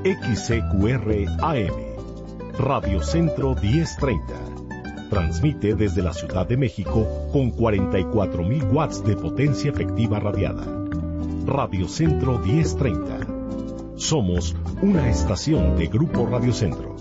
XCQR AM, Radio Centro 1030. Transmite desde la Ciudad de México con 44.000 watts de potencia efectiva radiada. Radio Centro 1030. Somos una estación de Grupo Radio Centro.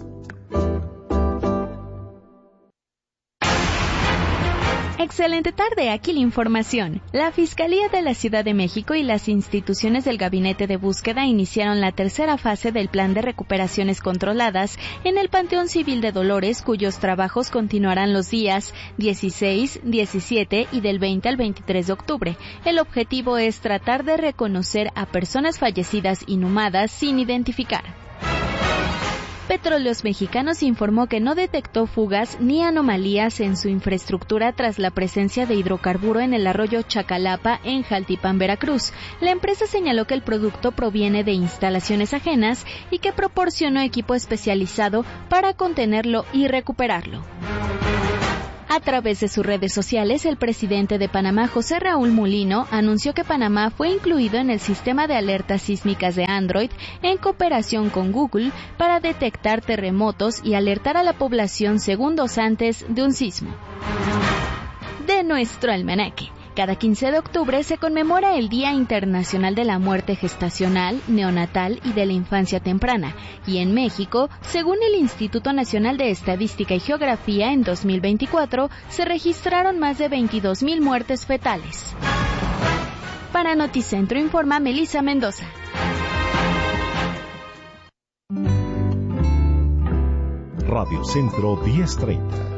Excelente tarde, aquí la información. La Fiscalía de la Ciudad de México y las instituciones del Gabinete de Búsqueda iniciaron la tercera fase del Plan de Recuperaciones Controladas en el Panteón Civil de Dolores, cuyos trabajos continuarán los días 16, 17 y del 20 al 23 de octubre. El objetivo es tratar de reconocer a personas fallecidas inhumadas sin identificar. Petróleos Mexicanos informó que no detectó fugas ni anomalías en su infraestructura tras la presencia de hidrocarburo en el arroyo Chacalapa en Jaltipan, Veracruz. La empresa señaló que el producto proviene de instalaciones ajenas y que proporcionó equipo especializado para contenerlo y recuperarlo. A través de sus redes sociales, el presidente de Panamá, José Raúl Mulino, anunció que Panamá fue incluido en el sistema de alertas sísmicas de Android en cooperación con Google para detectar terremotos y alertar a la población segundos antes de un sismo. De nuestro almanaque. Cada 15 de octubre se conmemora el Día Internacional de la Muerte Gestacional, Neonatal y de la Infancia Temprana, y en México, según el Instituto Nacional de Estadística y Geografía, en 2024 se registraron más de 22,000 muertes fetales. Para Noticentro informa Melissa Mendoza. Radio Centro 1030.